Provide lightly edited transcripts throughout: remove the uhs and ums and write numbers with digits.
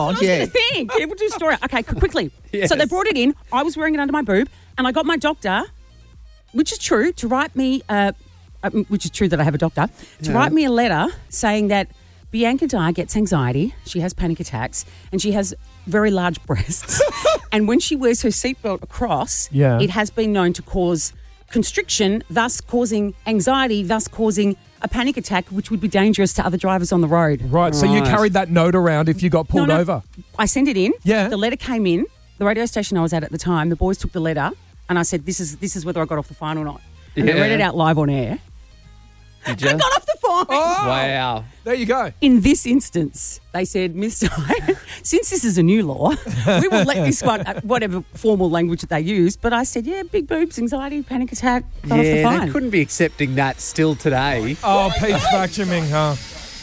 was yeah. going to think. Yeah, we'll do a story. Okay, quickly. Yes. So they brought it in. I was wearing it under my boob, and I got my doctor, which is true, to write me, which is true that I have a doctor, to write me a letter saying that Bianca Dyer gets anxiety, she has panic attacks, and she has very large breasts. And when she wears her seatbelt across, it has been known to cause constriction, thus causing anxiety, thus causing a panic attack, which would be dangerous to other drivers on the road. Right, so you carried that note around if you got pulled over. I sent it in. Yeah. The letter came in. The radio station I was at the time, the boys took the letter, and I said, this is whether I got off the phone or not. And they read it out live on air. Did you? I got off the phone. Oh, Wow. there you go. In this instance, they said, Miss Dyer, since this is a new law, we will let this one, whatever formal language that they use. But I said, yeah, big boobs, anxiety, panic attack, got off the Yeah, phone. they couldn't be accepting that still today. Oh, Pete's vacuuming, huh?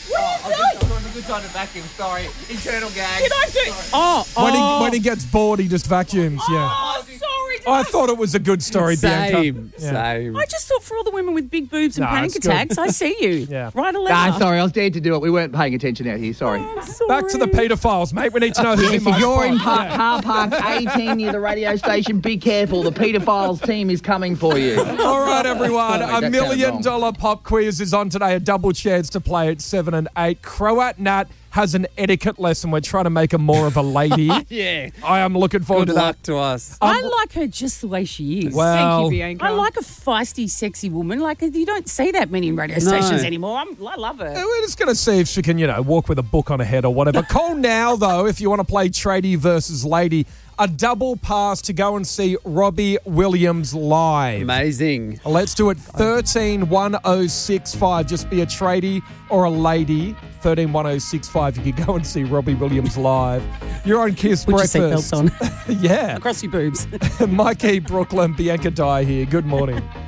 A good time to vacuum. Sorry, internal gag. Did I do? Oh, When he gets bored, he just vacuums, yeah. oh, sorry. I thought it was a good story, Bianca. Same. I just thought for all the women with big boobs and No, panic it's good. attacks, I see you. Yeah. Write a letter. Ah, sorry, I was dared to do it. We weren't paying attention out here. Sorry. I'm sorry. Back to the pedophiles, mate. We need to know who's in Yes, my if you're in spot. car park 18 near the radio station, be careful. The paedophiles team is coming for you. All right, everyone. Sorry, $1 that million sounds wrong. pop quiz is on today. A double chance to play at 7 and 8. Croat Nat has an etiquette lesson. We're trying to make her more of a lady. Yeah. I am looking forward Good to luck that. to us. I like her just the way she is. Well, Thank you, Bianca. I like a feisty, sexy woman. Like, you don't see that many in radio stations anymore. I love her. we're just going to see if she can, walk with a book on her head or whatever. Call now, though, if you want to play tradie versus lady. A double pass to go and see Robbie Williams live. Amazing. Let's do it. 131065. Just be a tradie or a lady. 131065. You can go and see Robbie Williams live. You're on Kiss Put Breakfast. your seatbelts on. Yeah. Across your boobs. Mikey Brooklyn, Bianca Dyer here. Good morning.